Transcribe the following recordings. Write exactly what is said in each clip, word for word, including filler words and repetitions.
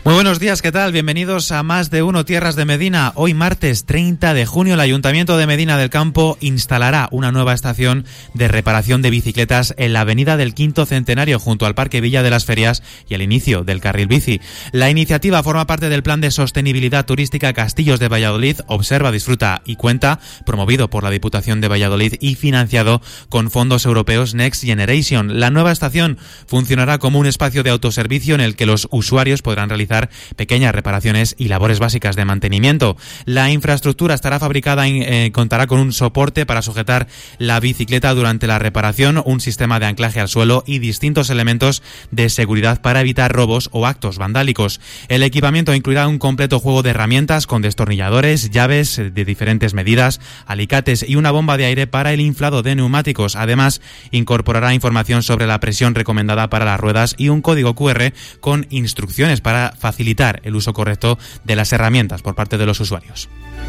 Muy buenos días, ¿qué tal? Bienvenidos a Más de Uno Tierras de Medina. Hoy martes treinta de junio el Ayuntamiento de Medina del Campo instalará una nueva estación de reparación de bicicletas en la avenida del Quinto Centenario junto al Parque Villa de las Ferias y al inicio del carril bici. La iniciativa forma parte del Plan de Sostenibilidad Turística Castillos de Valladolid, Observa, Disfruta y Cuenta, promovido por la Diputación de Valladolid y financiado con fondos europeos Next Generation. La nueva estación funcionará como un espacio de autoservicio en el que los usuarios podrán realizar pequeñas reparaciones y labores básicas de mantenimiento. La infraestructura estará fabricada y eh, contará con un soporte para sujetar la bicicleta durante la reparación, un sistema de anclaje al suelo y distintos elementos de seguridad para evitar robos o actos vandálicos. El equipamiento incluirá un completo juego de herramientas con destornilladores, llaves de diferentes medidas, alicates y una bomba de aire para el inflado de neumáticos. Además, incorporará información sobre la presión recomendada para las ruedas y un código cu erre con instrucciones para facilitar el uso correcto de las herramientas por parte de los usuarios.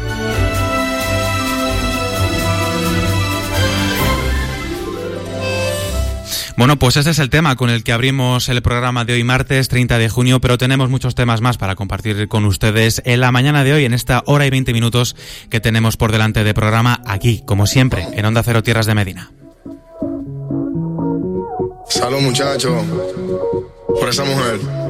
Bueno, pues ese es el tema con el que abrimos el programa de hoy martes treinta de junio, pero tenemos muchos temas más para compartir con ustedes en la mañana de hoy, en esta hora y veinte minutos que tenemos por delante de programa aquí, como siempre, en Onda Cero Tierras de Medina. Salud, muchachos, por esa mujer.